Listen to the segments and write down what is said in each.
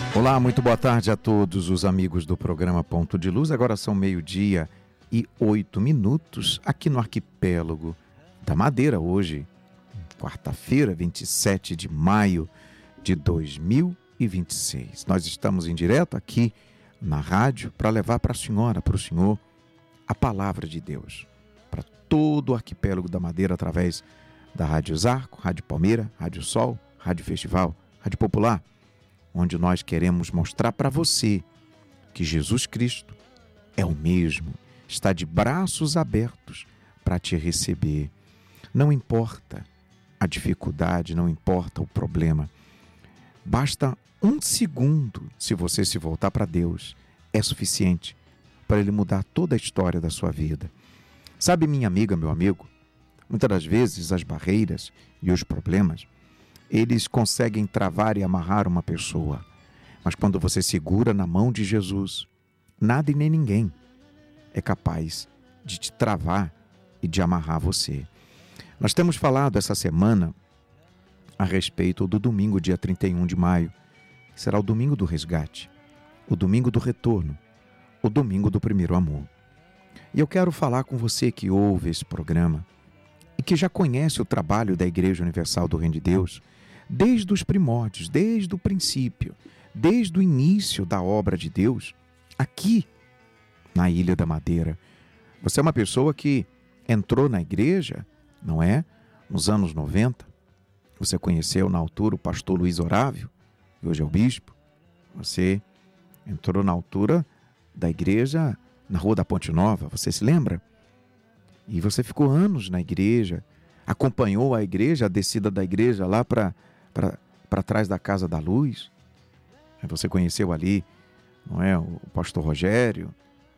Olá, muito boa tarde a todos os amigos do programa Ponto de Luz. Agora são 12:08 aqui no Arquipélago da Madeira, hoje, quarta-feira, 27 de maio de 2026. Nós estamos em direto aqui na rádio para levar para a senhora, para o senhor, a palavra de Deus. Para todo o Arquipélago da Madeira, através da Rádio Zarco, Rádio Palmeira, Rádio Sol, Rádio Festival, Rádio Popular, onde nós queremos mostrar para você que Jesus Cristo é o mesmo, está de braços abertos para te receber. Não importa a dificuldade, não importa o problema. Basta um segundo, se você se voltar para Deus, é suficiente para Ele mudar toda a história da sua vida. Sabe, minha amiga, meu amigo, muitas das vezes as barreiras e os problemas, eles conseguem travar e amarrar uma pessoa. Mas quando você segura na mão de Jesus, nada e nem ninguém é capaz de te travar e de amarrar você. Nós temos falado essa semana a respeito do domingo, dia 31 de maio. Será o domingo do resgate, o domingo do retorno, o domingo do primeiro amor. E eu quero falar com você que ouve esse programa e que já conhece o trabalho da Igreja Universal do Reino de Deus, desde os primórdios, desde o princípio, desde o início da obra de Deus, aqui na Ilha da Madeira. Você é uma pessoa que entrou na igreja, não é? Nos anos 90. Você conheceu na altura o pastor Luiz Orávio, que hoje é o bispo. Você entrou na altura da igreja na Rua da Ponte Nova, você se lembra? E você ficou anos na igreja, acompanhou a igreja, a descida da igreja lá para trás da Casa da Luz. Você conheceu ali, não é, o pastor Rogério,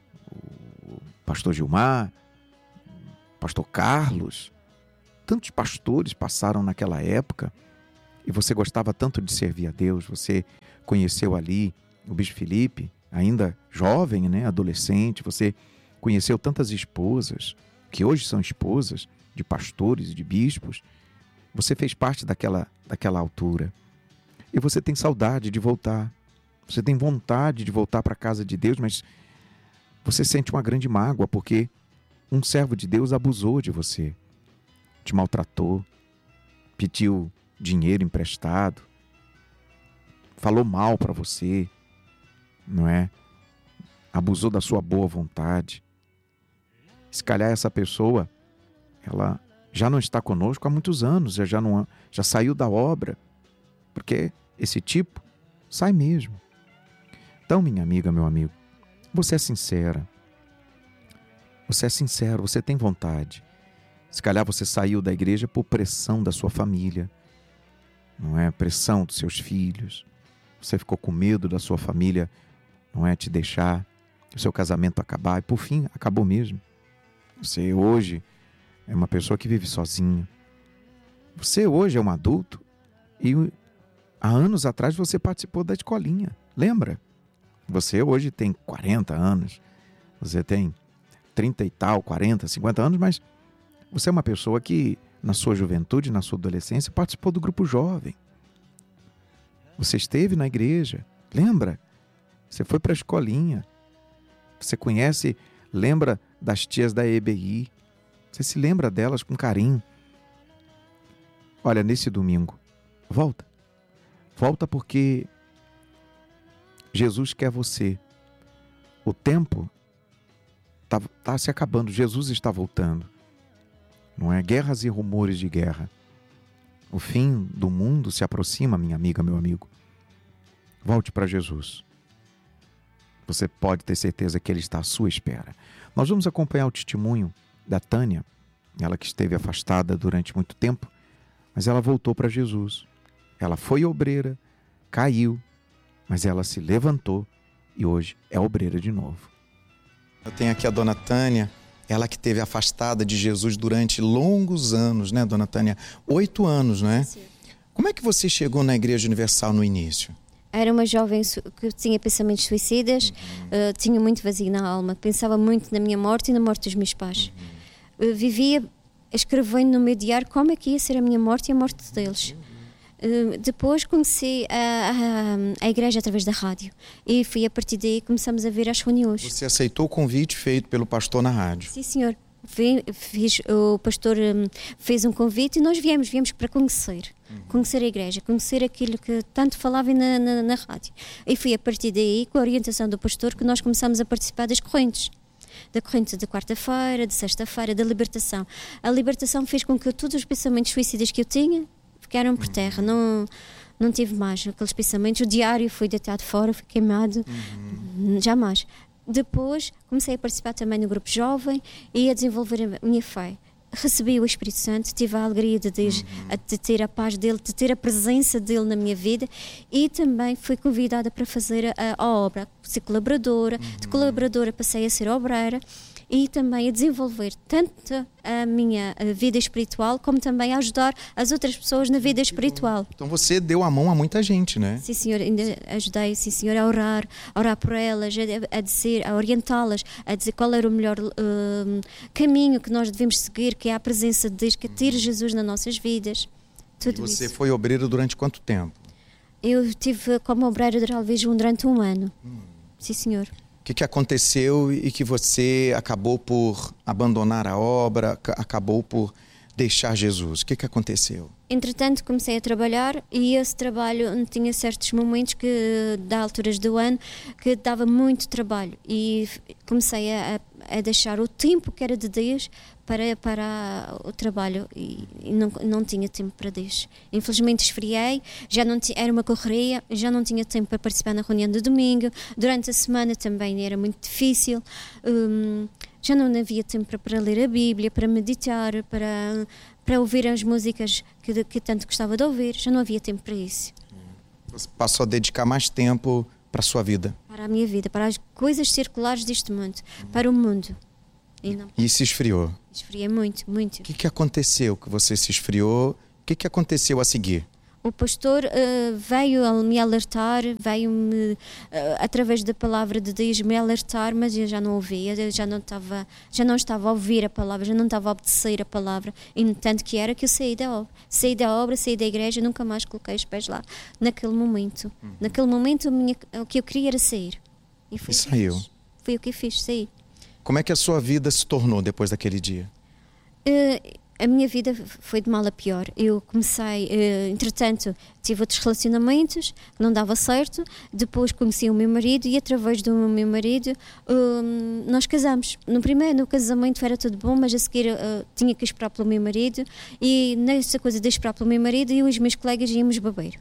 o pastor Gilmar, o pastor Carlos. Tantos pastores passaram naquela época e você gostava tanto de servir a Deus. Você conheceu ali o bispo Felipe, ainda jovem, né, adolescente. Você conheceu tantas esposas, que hoje são esposas de pastores e de bispos. Você fez parte daquela altura. E você tem saudade de voltar. Você tem vontade de voltar para a casa de Deus, mas você sente uma grande mágoa porque um servo de Deus abusou de você, te maltratou, pediu dinheiro emprestado, falou mal para você, não é? Abusou da sua boa vontade. Se calhar essa pessoa, ela já não está conosco há muitos anos, já saiu da obra, porque esse tipo sai mesmo. Então, minha amiga, meu amigo, você é sincera, você é sincero, você tem vontade. Se calhar você saiu da igreja por pressão da sua família, não é? Pressão dos seus filhos. Você ficou com medo da sua família, não é, te deixar, o seu casamento acabar, e por fim, acabou mesmo. Você hoje é uma pessoa que vive sozinha. Você hoje é um adulto e há anos atrás você participou da escolinha, lembra? Você hoje tem 40 anos, você tem 30 e tal, 40, 50 anos, mas você é uma pessoa que na sua juventude, na sua adolescência, participou do grupo jovem. Você esteve na igreja, lembra? Você foi para a escolinha. Você conhece, lembra das tias da EBI. Você se lembra delas com carinho. Olha, nesse domingo, volta. Volta porque Jesus quer você. O tempo está se acabando. Jesus está voltando. Não é? Guerras e rumores de guerra. O fim do mundo se aproxima, minha amiga, meu amigo. Volte para Jesus. Você pode ter certeza que Ele está à sua espera. Nós vamos acompanhar o testemunho da Tânia, ela que esteve afastada durante muito tempo, mas ela voltou para Jesus. Ela foi obreira, caiu, mas ela se levantou e hoje é obreira de novo. Eu tenho aqui a dona Tânia, ela que esteve afastada de Jesus durante longos anos, né, dona Tânia? 8 anos, não é? Sim. Como é que você chegou na Igreja Universal no início? Era uma jovem que tinha pensamentos suicidas, tinha muito vazio na alma, pensava muito na minha morte e na morte dos meus pais. Vivia escrevendo no meu diário como é que ia ser a minha morte e a morte deles. Depois conheci a igreja através da rádio e foi a partir daí que começamos a vir às reuniões. Você aceitou o convite feito pelo pastor na rádio? Sim, senhor. O pastor fez um convite e nós viemos para conhecer a igreja, conhecer aquilo que tanto falava na rádio. E foi a partir daí, com a orientação do pastor, que nós começamos a participar das correntes. Da corrente de quarta-feira, de sexta-feira, da libertação. A libertação fez com que todos os pensamentos suicidas que eu tinha ficaram por terra, não tive mais aqueles pensamentos. O diário foi deitado fora, foi queimado, jamais. Depois comecei a participar também no grupo jovem e a desenvolver a minha fé. Recebi o Espírito Santo, tive a alegria de ter a paz dele, de ter a presença dele na minha vida, e também fui convidada para fazer a obra, ser colaboradora. De colaboradora passei a ser obreira e também a desenvolver tanto a minha vida espiritual como também a ajudar as outras pessoas na vida espiritual. Então você deu a mão a muita gente, né? Sim, senhor, ainda ajudei, sim, senhor, a orar por elas, a orientá-las, a dizer qual era o melhor caminho que nós devemos seguir, que é a presença de Deus, que é ter Jesus nas nossas vidas. Tudo Você isso. foi obreiro durante quanto tempo? Eu estive como obreira durante um ano. Sim, senhor. O que aconteceu e que você acabou por abandonar a obra, acabou por deixar Jesus? O que aconteceu? Entretanto, comecei a trabalhar e esse trabalho tinha certos momentos que, da alturas do ano, que dava muito trabalho e comecei a deixar o tempo que era de Deus para o trabalho e não tinha tempo para Deus. Infelizmente esfriei, era uma correria, já não tinha tempo para participar na reunião de domingo, durante a semana também era muito difícil, já não havia tempo para ler a Bíblia, para meditar, para ouvir as músicas que tanto gostava de ouvir, já não havia tempo para isso. Você passou a dedicar mais tempo para a sua vida? Para a minha vida, para as coisas circulares deste mundo, para o mundo. E se esfriou? Esfriei muito, muito. O que aconteceu que você se esfriou? O que aconteceu a seguir? O pastor veio me alertar, veio-me, através da palavra de Deus, me alertar, mas eu já não ouvia, eu já não estava a ouvir a palavra, já não estava a obedecer a palavra, e tanto que era que eu saí da obra, saí da igreja, nunca mais coloquei os pés lá, naquele momento. Naquele momento o que eu queria era sair. E saiu. Foi o que eu fiz, saí. Como é que a sua vida se tornou depois daquele dia? A minha vida foi de mal a pior. Eu comecei, entretanto, tive outros relacionamentos que não dava certo. Depois conheci o meu marido e através do meu marido nós casamos. No casamento era tudo bom, mas a seguir tinha que esperar pelo meu marido. E nessa coisa de esperar pelo meu marido, eu e os meus colegas íamos beber.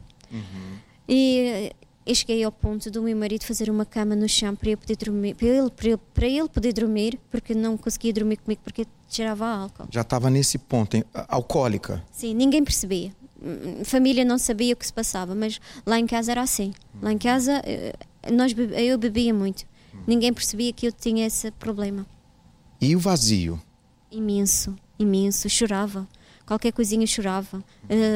E eu cheguei ao ponto do meu marido fazer uma cama no chão para eu poder dormir, para ele poder dormir, porque não conseguia dormir comigo porque cheirava a álcool. Já estava nesse ponto, hein? Alcoólica? Sim, ninguém percebia. A família não sabia o que se passava, mas lá em casa era assim. Lá em casa eu bebia muito. Ninguém percebia que eu tinha esse problema. E o vazio? Imenso, imenso. Chorava. Qualquer coisinha chorava.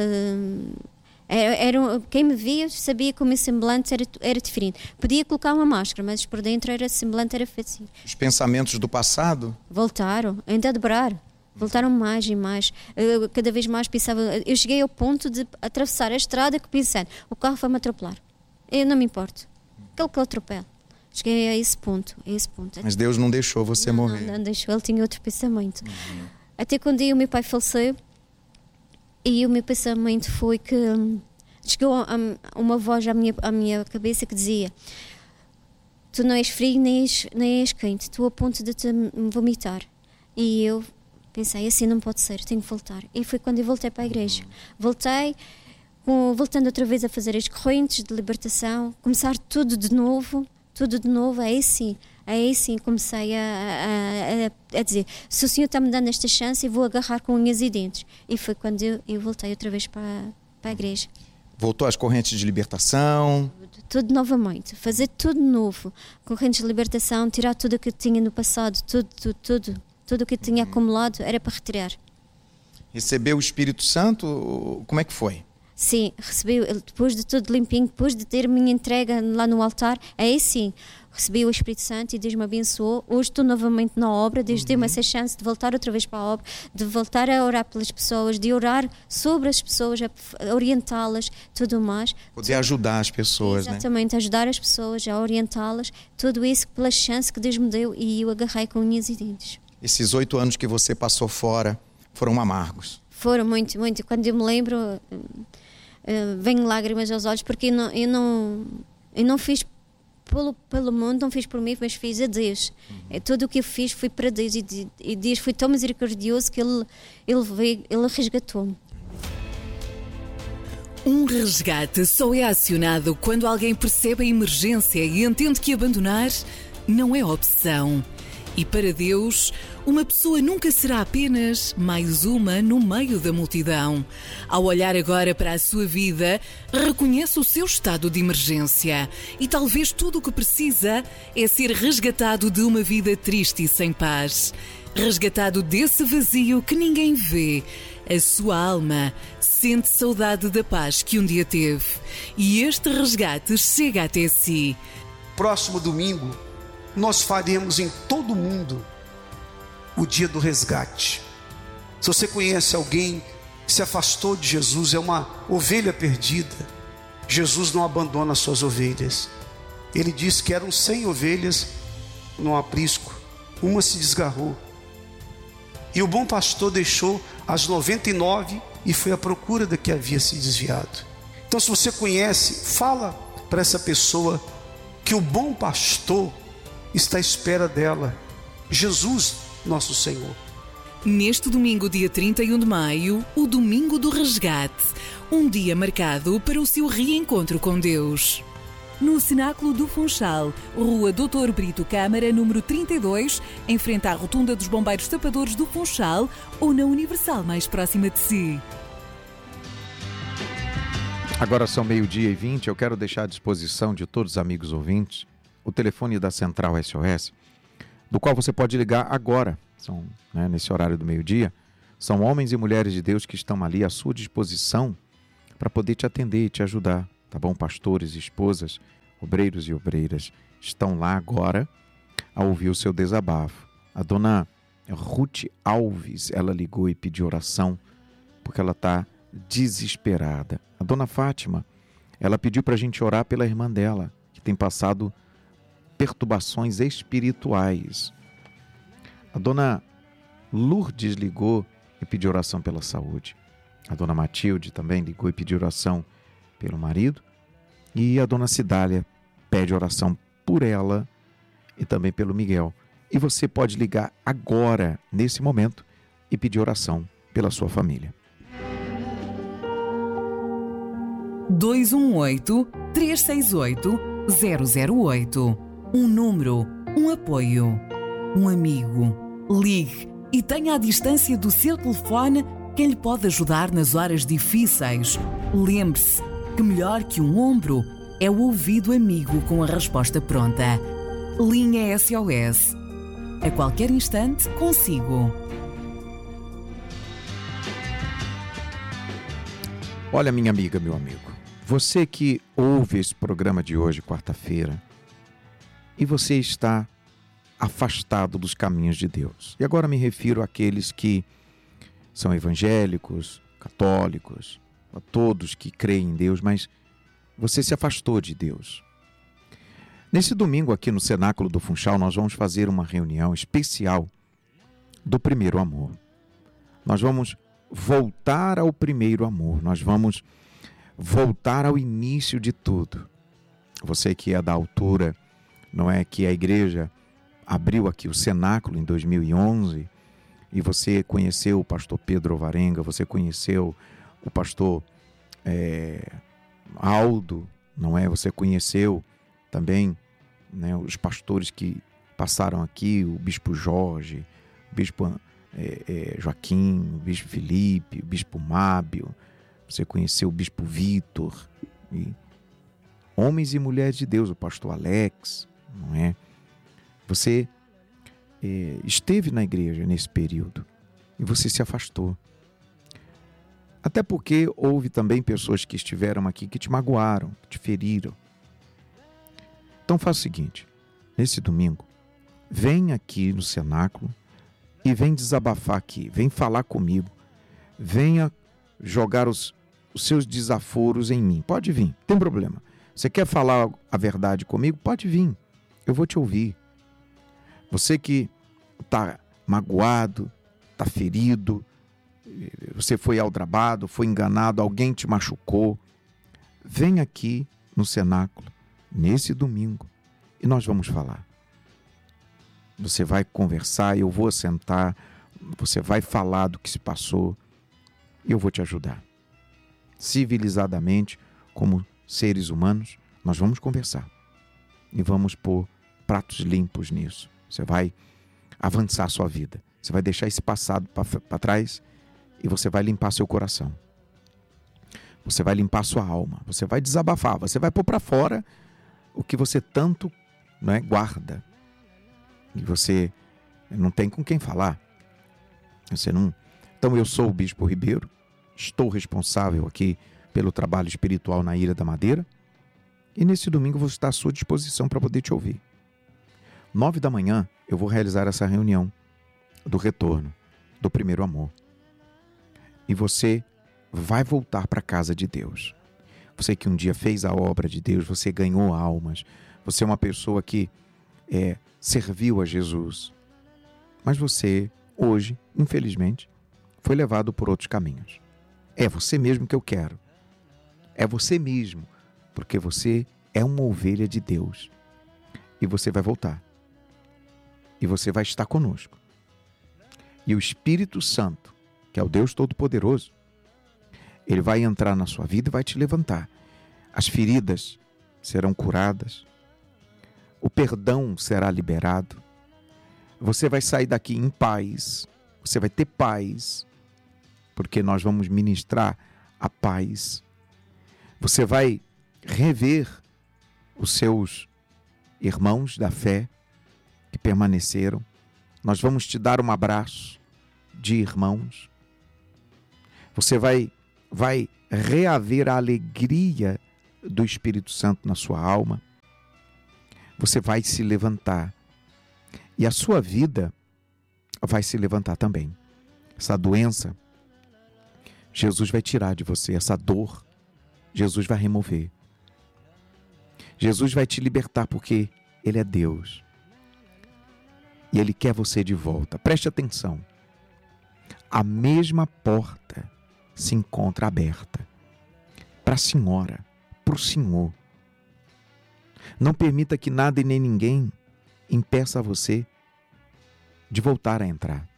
Quem me via sabia que o meu semblante era diferente. Podia colocar uma máscara, mas por dentro o semblante era feito assim. Os pensamentos do passado? Voltaram, ainda a dobrar. Voltaram mais e mais. Cada vez mais pensava. Eu cheguei ao ponto de atravessar a estrada que pensando, o carro vai-me atropelar. Eu não me importo. Aquele que eu atropelo. Cheguei a esse ponto. Mas Deus não deixou você morrer. Não deixou, ele tinha outro pensamento. Até quando o meu pai faleceu, e o meu pensamento foi que chegou uma voz à minha cabeça que dizia: tu não és frio nem és quente, estou a ponto de te vomitar. E eu pensei, assim não pode ser, tenho que voltar. E foi quando eu voltei para a igreja. Voltando outra vez a fazer as correntes de libertação, começar tudo de novo, aí sim comecei a dizer, se o Senhor está-me dando esta chance, eu vou agarrar com unhas e dentes. E foi quando eu voltei outra vez para a igreja. Voltou às correntes de libertação? Tudo novamente, fazer tudo novo. Correntes de libertação, tirar tudo o que tinha no passado, tudo o que tinha acumulado era para retirar. Recebeu o Espírito Santo? Como é que foi? Sim, recebi, depois de tudo limpinho, depois de ter minha entrega lá no altar, aí sim, recebi o Espírito Santo e Deus me abençoou. Hoje estou novamente na obra, Deus deu-me essa chance de voltar outra vez para a obra, de voltar a orar pelas pessoas, de orar sobre as pessoas, a orientá-las, tudo mais. Poder ajudar as pessoas, Exatamente, ajudar as pessoas, a orientá-las, tudo isso pela chance que Deus me deu e eu agarrei com unhas e dentes. Esses 8 anos que você passou fora foram amargos. Foram muito, muito. Quando eu me lembro, vêm lágrimas aos olhos, porque eu não fiz pelo mundo, não fiz por mim, mas fiz a Deus. Tudo o que eu fiz foi para Deus e Deus foi tão misericordioso que Ele resgatou-me. Um resgate só é acionado quando alguém percebe a emergência e entende que abandonar não é opção. E para Deus, uma pessoa nunca será apenas mais uma no meio da multidão. Ao olhar agora para a sua vida, reconhece o seu estado de emergência. E talvez tudo o que precisa é ser resgatado de uma vida triste e sem paz. Resgatado desse vazio que ninguém vê. A sua alma sente saudade da paz que um dia teve. E este resgate chega até si. Próximo domingo, nós faremos em todo o mundo o dia do resgate. Se você conhece alguém que se afastou de Jesus, é uma ovelha perdida, Jesus não abandona as suas ovelhas. Ele disse que eram 100 ovelhas no aprisco, uma se desgarrou. E o bom pastor deixou as 99 e foi à procura da que havia se desviado. Então, se você conhece, fala para essa pessoa que o bom pastor está à espera dela, Jesus, nosso Senhor. Neste domingo, dia 31 de maio, o Domingo do Resgate, um dia marcado para o seu reencontro com Deus. No Cenáculo do Funchal, Rua Doutor Brito Câmara, número 32, em frente à Rotunda dos Bombeiros Tapadores do Funchal, ou na Universal mais próxima de si. Agora são 12h20, eu quero deixar à disposição de todos os amigos ouvintes o telefone da Central SOS, do qual você pode ligar agora, nesse horário do meio-dia. São homens e mulheres de Deus que estão ali à sua disposição para poder te atender e te ajudar, tá bom? Pastores, esposas, obreiros e obreiras estão lá agora a ouvir o seu desabafo. A dona Ruth Alves, ela ligou e pediu oração porque ela está desesperada. A dona Fátima, ela pediu para a gente orar pela irmã dela, que tem passado perturbações espirituais. A dona Lourdes ligou e pediu oração pela saúde. A dona Matilde também ligou e pediu oração pelo marido. E a dona Cidália pede oração por ela e também pelo Miguel. E você pode ligar agora, nesse momento, e pedir oração pela sua família. 218-368-008. Um número, um apoio, um amigo. Ligue e tenha à distância do seu telefone quem lhe pode ajudar nas horas difíceis. Lembre-se que melhor que um ombro é o ouvido amigo com a resposta pronta. Linha SOS. A qualquer instante, consigo. Olha, minha amiga, meu amigo, você que ouve esse programa de hoje, quarta-feira, e você está afastado dos caminhos de Deus. E agora me refiro àqueles que são evangélicos, católicos, a todos que creem em Deus, mas você se afastou de Deus. Nesse domingo aqui no Cenáculo do Funchal, nós vamos fazer uma reunião especial do primeiro amor. Nós vamos voltar ao primeiro amor, nós vamos voltar ao início de tudo. Você que é da altura, não é que a igreja abriu aqui o Cenáculo em 2011 e você conheceu o pastor Pedro Alvarenga, você conheceu o pastor Aldo, não é? Você conheceu também, né, os pastores que passaram aqui, o bispo Jorge, o bispo Joaquim, o bispo Felipe, o bispo Mábio, você conheceu o bispo Vitor, e homens e mulheres de Deus, o pastor Alex, não é? Você esteve na igreja nesse período e você se afastou. Até porque houve também pessoas que estiveram aqui que te magoaram, que te feriram. Então faça o seguinte, nesse domingo, vem aqui no cenáculo e vem desabafar aqui, vem falar comigo, venha jogar os seus desaforos em mim. Pode vir, não tem problema. Você quer falar a verdade comigo? Pode vir, eu vou te ouvir. Você que está magoado, está ferido, você foi aldrabado, foi enganado, alguém te machucou, vem aqui no cenáculo, nesse domingo, e nós vamos falar. Você vai conversar, eu vou sentar, você vai falar do que se passou, e eu vou te ajudar. Civilizadamente, como seres humanos, nós vamos conversar. E vamos pôr pratos limpos nisso. Você vai avançar a sua vida. Você vai deixar esse passado para trás e você vai limpar seu coração. Você vai limpar sua alma. Você vai desabafar. Você vai pôr para fora o que você tanto, guarda. E você não tem com quem falar. Você não... Então eu sou o Bispo Ribeiro. Estou responsável aqui pelo trabalho espiritual na Ilha da Madeira. E nesse domingo eu vou estar à sua disposição para poder te ouvir. 9 da manhã eu vou realizar essa reunião do retorno, do primeiro amor. E você vai voltar para a casa de Deus. Você que um dia fez a obra de Deus, você ganhou almas. Você é uma pessoa que serviu a Jesus. Mas você, hoje, infelizmente, foi levado por outros caminhos. É você mesmo que eu quero. É você mesmo, porque você é uma ovelha de Deus. E você vai voltar. E você vai estar conosco. E o Espírito Santo, que é o Deus Todo-Poderoso, ele vai entrar na sua vida e vai te levantar. As feridas serão curadas. O perdão será liberado. Você vai sair daqui em paz. Você vai ter paz. Porque nós vamos ministrar a paz. Você vai rever os seus irmãos da fé que permaneceram. Nós vamos te dar um abraço de irmãos. Você vai reaver a alegria do Espírito Santo na sua alma. Você vai se levantar. E a sua vida vai se levantar também. Essa doença, Jesus vai tirar de você. Essa dor, Jesus vai remover. Jesus vai te libertar porque Ele é Deus. E Ele quer você de volta. Preste atenção. A mesma porta se encontra aberta para a senhora, para o senhor. Não permita que nada e nem ninguém impeça você de voltar a entrar.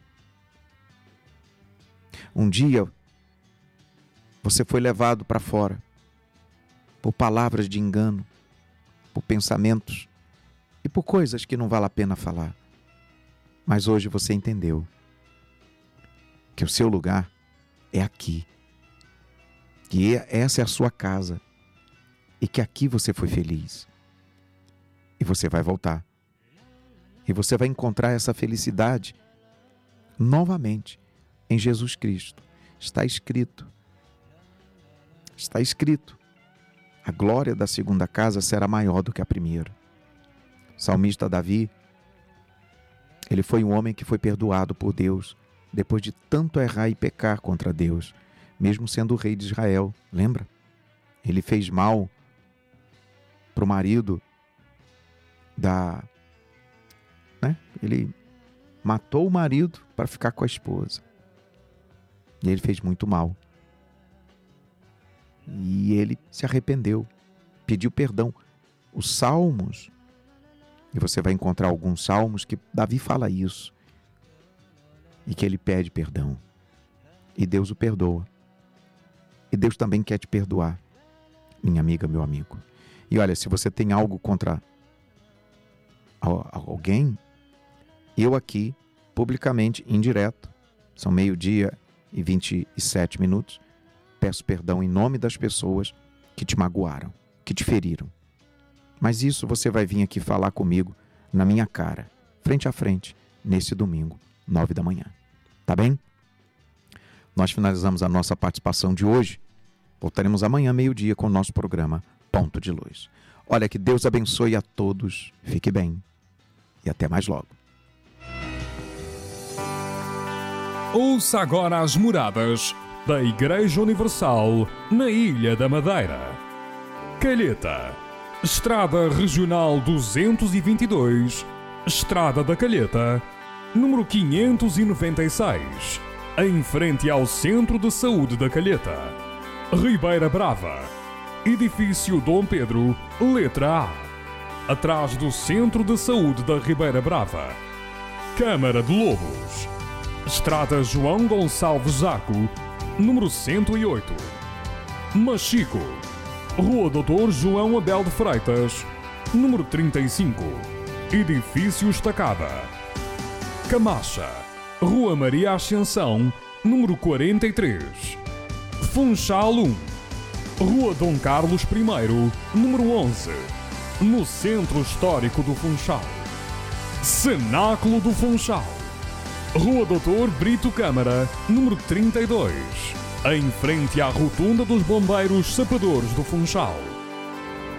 Um dia você foi levado para fora por palavras de engano, por pensamentos e por coisas que não vale a pena falar. Mas hoje você entendeu que o seu lugar é aqui, que essa é a sua casa e que aqui você foi feliz. E você vai voltar. E você vai encontrar essa felicidade novamente em Jesus Cristo. Está escrito. Está escrito. A glória da segunda casa será maior do que a primeira. O salmista Davi, ele foi um homem que foi perdoado por Deus depois de tanto errar e pecar contra Deus, mesmo sendo o rei de Israel. Lembra? Ele fez mal para o marido Ele matou o marido para ficar com a esposa. E ele fez muito mal. E ele se arrependeu, pediu perdão. Os salmos, e você vai encontrar alguns salmos que Davi fala isso, e que ele pede perdão. E Deus o perdoa. E Deus também quer te perdoar, minha amiga, meu amigo. E olha, se você tem algo contra alguém, eu aqui, publicamente, indireto, são 12:27, peço perdão em nome das pessoas que te magoaram, que te feriram. Mas isso você vai vir aqui falar comigo na minha cara, frente a frente, nesse domingo, 9 da manhã. Tá bem? nós finalizamos a nossa participação de hoje. Voltaremos amanhã, meio-dia, com o nosso programa Ponto de Luz. Olha, que Deus abençoe a todos. Fique bem. E até mais logo. Ouça agora as moradas da Igreja Universal na Ilha da Madeira. Calheta, Estrada Regional 222, Estrada da Calheta, número 596, em frente ao Centro de Saúde da Calheta. Ribeira Brava, Edifício Dom Pedro, letra A, atrás do Centro de Saúde da Ribeira Brava. Câmara de Lobos, Estrada João Gonçalves Zaco, número 108. Machico, Rua Doutor João Abel de Freitas, número 35, Edifício Estacada. Camacha, Rua Maria Ascensão, número 43. Funchal 1, Rua Dom Carlos I, número 11, no Centro Histórico do Funchal. Cenáculo do Funchal, Rua Doutor Brito Câmara, número 32, em frente à Rotunda dos Bombeiros Sapadores do Funchal.